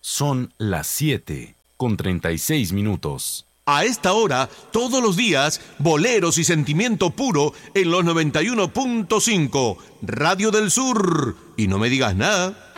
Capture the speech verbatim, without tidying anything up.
Son las siete con treinta y seis minutos. A esta hora, todos los días, boleros y sentimiento puro en los noventa y uno punto cinco, Radio del Sur. Y no me digas nada.